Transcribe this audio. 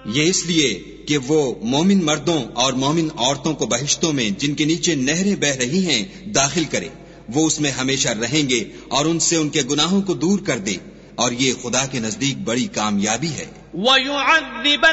ये इसलिए कि वो मोमिन मर्दों और मोमिन औरतों को बहिश्तों में जिनके नीचे नहरें बह रही हैं दाखिल करे, वो उसमें हमेशा रहेंगे और उनसे उनके गुनाहों को दूर कर दे, और ये खुदा के नजदीक बड़ी कामयाबी है।